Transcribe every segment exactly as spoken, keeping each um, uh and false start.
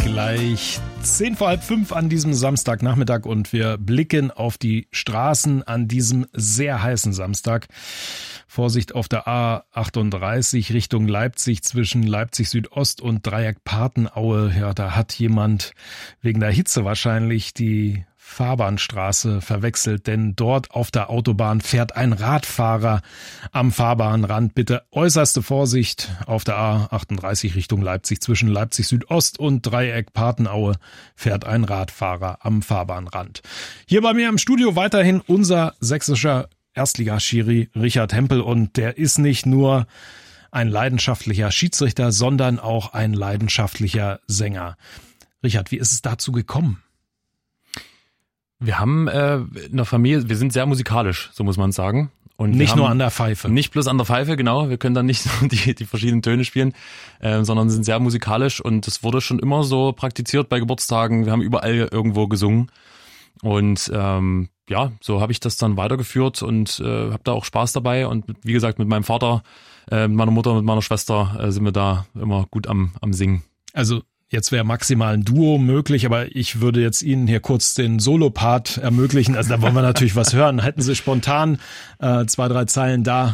Gleich zehn vor halb fünf an diesem Samstagnachmittag und wir blicken auf die Straßen an diesem sehr heißen Samstag. Vorsicht auf der A achtunddreißig Richtung Leipzig zwischen Leipzig Südost und Dreieck Partenaue. Ja, da hat jemand wegen der Hitze wahrscheinlich die Fahrbahnstraße verwechselt, denn dort auf der Autobahn fährt ein Radfahrer am Fahrbahnrand. Bitte äußerste Vorsicht auf der A achtunddreißig Richtung Leipzig. Zwischen Leipzig Südost und Dreieck Partenaue fährt ein Radfahrer am Fahrbahnrand. Hier bei mir im Studio weiterhin unser sächsischer Erstligaschiri Richard Hempel und der ist nicht nur ein leidenschaftlicher Schiedsrichter, sondern auch ein leidenschaftlicher Sänger. Richard, wie ist es dazu gekommen? Wir haben äh, in der Familie, wir sind sehr musikalisch, so muss man sagen. Und nicht nur an der Pfeife. Nicht bloß an der Pfeife, genau. Wir können dann nicht so die, die verschiedenen Töne spielen, äh, sondern sind sehr musikalisch und es wurde schon immer so praktiziert bei Geburtstagen. Wir haben überall irgendwo gesungen und ähm, ja, so habe ich das dann weitergeführt und äh, habe da auch Spaß dabei. Und wie gesagt, mit meinem Vater, äh, mit meiner Mutter, mit meiner Schwester äh, sind wir da immer gut am, am Singen. Also jetzt wäre maximal ein Duo möglich, aber ich würde jetzt Ihnen hier kurz den Solopart ermöglichen. Also da wollen wir natürlich was hören. Hätten Sie spontan äh, zwei, drei Zeilen da?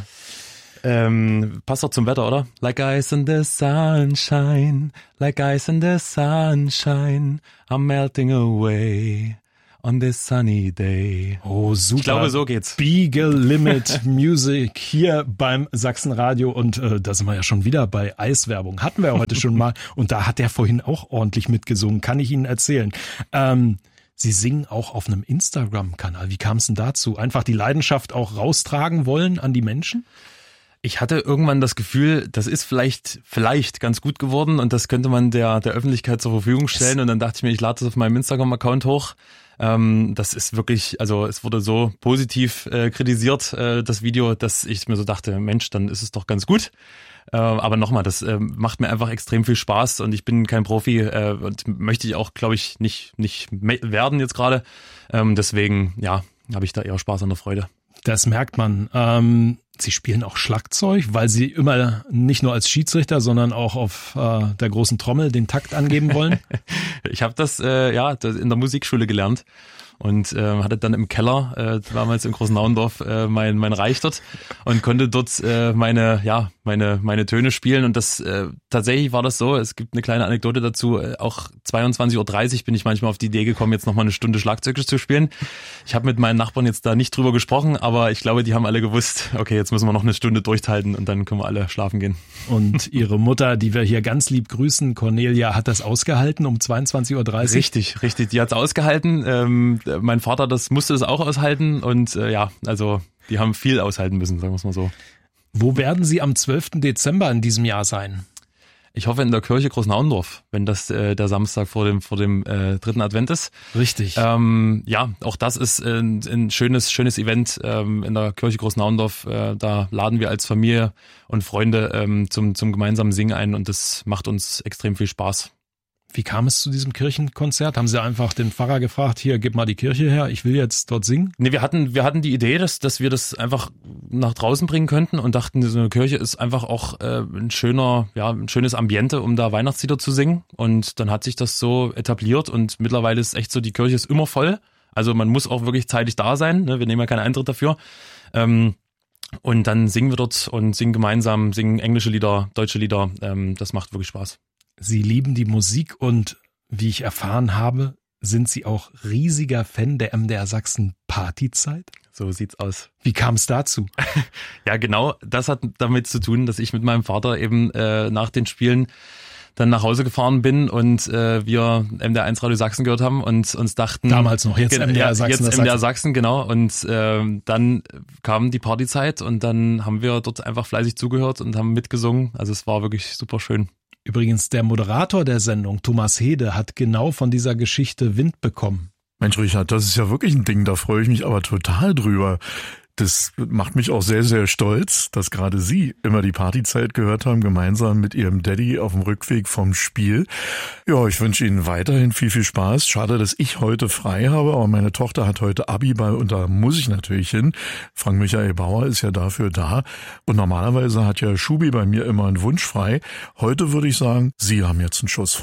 Ähm, passt doch zum Wetter, oder? Like ice in the sunshine, like ice in the sunshine, I'm melting away on this sunny day. Oh, super. Ich glaube, so geht's. Beagle Limit Music hier beim Sachsenradio und äh, da sind wir ja schon wieder bei Eiswerbung. Hatten wir heute schon mal und da hat der vorhin auch ordentlich mitgesungen, kann ich Ihnen erzählen. Ähm, Sie singen auch auf einem Instagram-Kanal. Wie kam es denn dazu? Einfach die Leidenschaft auch raustragen wollen an die Menschen? Ich hatte irgendwann das Gefühl, das ist vielleicht vielleicht ganz gut geworden und das könnte man der der Öffentlichkeit zur Verfügung stellen. Und dann dachte ich mir, ich lade das auf meinem Instagram-Account hoch. Ähm, das ist wirklich, also es wurde so positiv äh, kritisiert, äh, das Video, dass ich mir so dachte, Mensch, dann ist es doch ganz gut. Äh, aber nochmal, das äh, macht mir einfach extrem viel Spaß und ich bin kein Profi äh, und möchte ich auch, glaube ich, nicht nicht werden jetzt gerade. Ähm, deswegen, ja, habe ich da eher Spaß an der Freude. Das merkt man. Ähm, Sie spielen auch Schlagzeug, weil Sie immer nicht nur als Schiedsrichter, sondern auch auf äh, der großen Trommel den Takt angeben wollen. Ich habe das äh, ja das in der Musikschule gelernt und äh, hatte dann im Keller äh, damals in Großnauendorf äh, mein mein Reich dort und konnte dort äh, meine ja meine meine Töne spielen und das äh, tatsächlich war das so. Es gibt eine kleine Anekdote dazu. Äh, auch zweiundzwanzig Uhr dreißig bin ich manchmal auf die Idee gekommen, jetzt noch mal eine Stunde Schlagzeug zu spielen. Ich habe mit meinen Nachbarn jetzt da nicht drüber gesprochen, aber ich glaube, die haben alle gewusst, okay, jetzt müssen wir noch eine Stunde durchhalten und dann können wir alle schlafen gehen. Und Ihre Mutter, die wir hier ganz lieb grüßen, Cornelia, hat das ausgehalten um zweiundzwanzig Uhr dreißig? Richtig, richtig. Die hat's ausgehalten. Ähm, mein Vater, das musste das auch aushalten und äh, ja, also die haben viel aushalten müssen, sagen wir es mal so. Wo werden Sie am zwölften Dezember in diesem Jahr sein? Ich hoffe in der Kirche Großnauendorf, wenn das äh, der Samstag vor dem vor dem äh, dritten Advent ist. Richtig. Ähm, ja, auch das ist äh, ein schönes schönes Event ähm, in der Kirche Großnauendorf. Äh, da laden wir als Familie und Freunde ähm, zum zum gemeinsamen Singen ein und das macht uns extrem viel Spaß. Wie kam es zu diesem Kirchenkonzert? Haben Sie einfach den Pfarrer gefragt, hier, gib mal die Kirche her, ich will jetzt dort singen? Nee, wir hatten, wir hatten die Idee, dass, dass wir das einfach nach draußen bringen könnten und dachten, so eine Kirche ist einfach auch äh, ein schöner, ja, ein schönes Ambiente, um da Weihnachtslieder zu singen. Und dann hat sich das so etabliert und mittlerweile ist echt so, die Kirche ist immer voll. Also man muss auch wirklich zeitig da sein, ne? Wir nehmen ja keinen Eintritt dafür. Ähm, und dann singen wir dort und singen gemeinsam, singen englische Lieder, deutsche Lieder. Ähm, das macht wirklich Spaß. Sie lieben die Musik und wie ich erfahren habe, sind Sie auch riesiger Fan der M D R Sachsen Partyzeit? So sieht's aus. Wie kam es dazu? Ja, genau, das hat damit zu tun, dass ich mit meinem Vater eben äh, nach den Spielen dann nach Hause gefahren bin und äh, wir M D R eins Radio Sachsen gehört haben und uns dachten... Damals noch, jetzt M D R Sachsen. Jetzt M D R Sachsen, genau. Und äh, dann kam die Partyzeit und dann haben wir dort einfach fleißig zugehört und haben mitgesungen. Also es war wirklich super schön. Übrigens, der Moderator der Sendung, Thomas Hede, hat genau von dieser Geschichte Wind bekommen. Mensch, Richard, das ist ja wirklich ein Ding, da freue ich mich aber total drüber. Das macht mich auch sehr, sehr stolz, dass gerade Sie immer die Partyzeit gehört haben, gemeinsam mit Ihrem Daddy auf dem Rückweg vom Spiel. Ja, ich wünsche Ihnen weiterhin viel, viel Spaß. Schade, dass ich heute frei habe, aber meine Tochter hat heute Abiball und da muss ich natürlich hin. Frank Michael Bauer ist ja dafür da. Und normalerweise hat ja Schubi bei mir immer einen Wunsch frei. Heute würde ich sagen, Sie haben jetzt einen Schuss frei.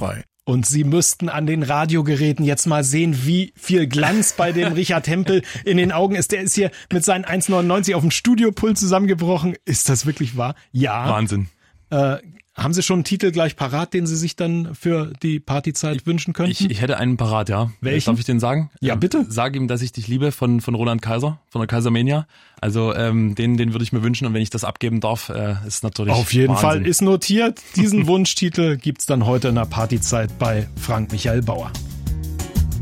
Und Sie müssten an den Radiogeräten jetzt mal sehen, wie viel Glanz bei dem Richard Hempel in den Augen ist. Der ist hier mit seinen eins neunundneunzig auf dem Studiopult zusammengebrochen. Ist das wirklich wahr? Ja. Wahnsinn. Äh, haben Sie schon einen Titel gleich parat, den Sie sich dann für die Partyzeit wünschen könnten? Ich, ich hätte einen parat, ja. Welchen? Darf ich den sagen? Ja, bitte. Sag ihm, dass ich dich liebe von von Roland Kaiser, von der Kaisermania. Also ähm, den den würde ich mir wünschen und wenn ich das abgeben darf, äh, ist natürlich Auf jeden Wahnsinn. Fall ist notiert. Diesen Wunschtitel gibt's dann heute in der Partyzeit bei Frank Michael Bauer.